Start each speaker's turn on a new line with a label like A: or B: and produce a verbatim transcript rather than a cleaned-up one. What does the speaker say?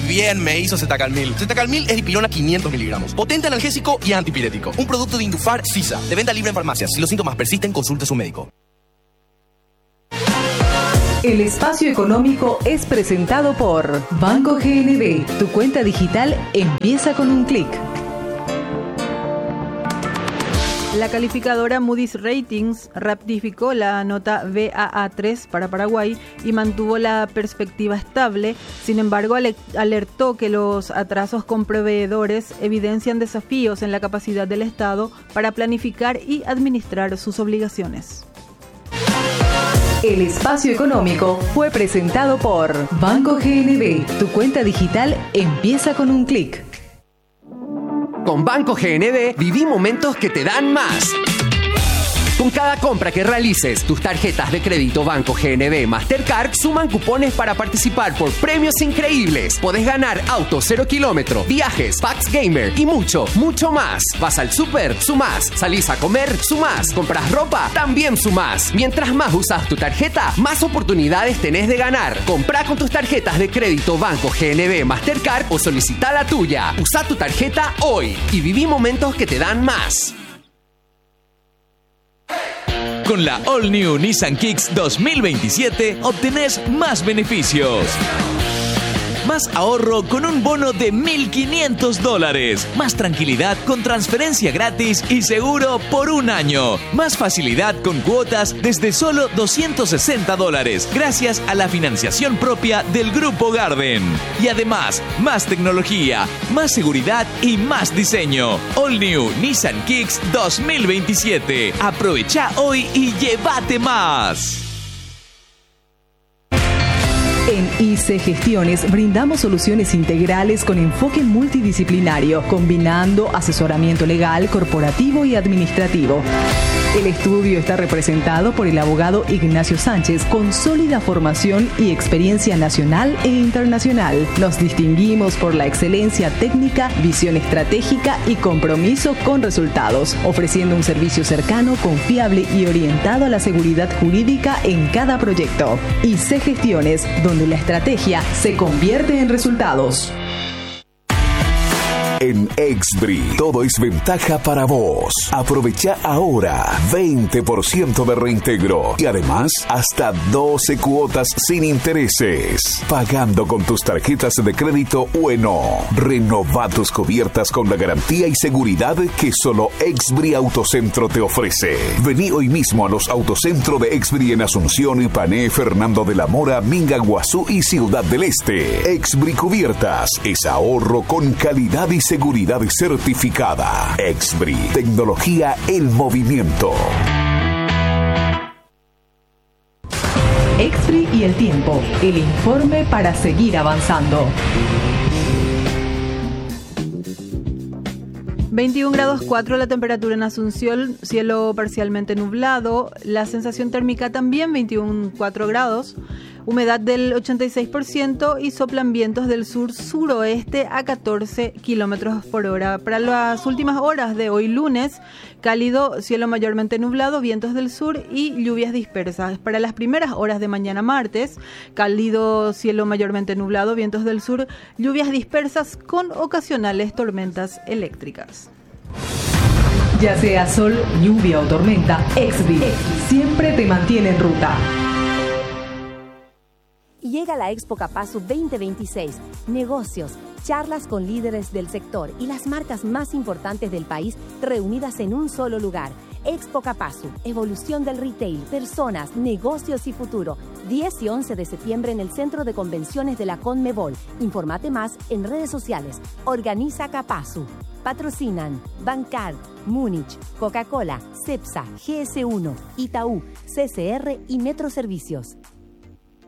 A: bien me hizo Zetacalmil. Zetacalmil es dipirona quinientos miligramos. Potente analgésico y antipirético. Un producto de Indufar Sisa. De venta libre en farmacias. Si los síntomas persisten, consulte a su médico.
B: El espacio económico es presentado por Banco G N B. Tu cuenta digital empieza con un clic.
C: La calificadora Moody's Ratings ratificó la nota B A A tres para Paraguay y mantuvo la perspectiva estable. Sin embargo, alertó que los atrasos con proveedores evidencian desafíos en la capacidad del Estado para planificar y administrar sus obligaciones.
B: El espacio económico fue presentado por Banco G N B. Tu cuenta digital empieza con un clic.
D: Con Banco G N B viví momentos que te dan más. Con cada compra que realices, tus tarjetas de crédito Banco G N B Mastercard suman cupones para participar por premios increíbles. Podés ganar autos cero kilómetro, viajes, packs gamer y mucho, mucho más. Vas al súper, sumás. Salís a comer, sumás. Compras ropa, también sumás. Mientras más usas tu tarjeta, más oportunidades tenés de ganar. Comprá con tus tarjetas de crédito Banco G N B Mastercard o solicita la tuya. Usá tu tarjeta hoy y viví momentos que te dan más.
E: Con la All New Nissan Kicks dos mil veintisiete obtenés más beneficios. Más ahorro con un bono de mil quinientos dólares. Más tranquilidad con transferencia gratis y seguro por un año. Más facilidad con cuotas desde solo doscientos sesenta dólares. Gracias a la financiación propia del Grupo Garden. Y además, más tecnología, más seguridad y más diseño. All New Nissan Kicks dos mil veintisiete. Aprovecha hoy y llévate más.
B: En I C Gestiones brindamos soluciones integrales con enfoque multidisciplinario, combinando asesoramiento legal, corporativo y administrativo. El estudio está representado por el abogado Ignacio Sánchez, con sólida formación y experiencia nacional e internacional. Nos distinguimos por la excelencia técnica, visión estratégica y compromiso con resultados, ofreciendo un servicio cercano, confiable y orientado a la seguridad jurídica en cada proyecto. I C Gestiones, donde la estrategia se convierte en resultados.
F: En Exbri, todo es ventaja para vos. Aprovecha ahora veinte por ciento de reintegro y además hasta doce cuotas sin intereses. Pagando con tus tarjetas de crédito Ueno. Renova tus cubiertas con la garantía y seguridad que solo Exbri Autocentro te ofrece. Vení hoy mismo a los Autocentro de Exbri en Asunción, Ipané, Fernando de la Mora, Minga, Guazú y Ciudad del Este. Exbri Cubiertas es ahorro con calidad y seguridad certificada. Exbri, tecnología en movimiento.
B: Exbri y el tiempo, el informe para seguir avanzando.
C: veintiún grados cuatro la temperatura en Asunción, cielo parcialmente nublado, la sensación térmica también veintiún coma cuatro grados, humedad del ochenta y seis por ciento y soplan vientos del sur-suroeste a catorce kilómetros por hora. Para las últimas horas de hoy lunes, cálido, cielo mayormente nublado, vientos del sur y lluvias dispersas. Para las primeras horas de mañana martes, cálido, cielo mayormente nublado, vientos del sur, lluvias dispersas con ocasionales tormentas eléctricas.
B: Ya sea sol, lluvia o tormenta, Exbri siempre te mantiene en ruta.
G: Llega la Expo Capasu veinte veintiséis. Negocios, charlas con líderes del sector y las marcas más importantes del país reunidas en un solo lugar. Expo Capasu, evolución del retail, personas, negocios y futuro. diez y once de septiembre en el Centro de Convenciones de la Conmebol. Informate más en redes sociales. Organiza Capasu. Patrocinan Bancard, Múnich, Coca-Cola, Cepsa, G S uno, Itaú, C C R y Metro Servicios.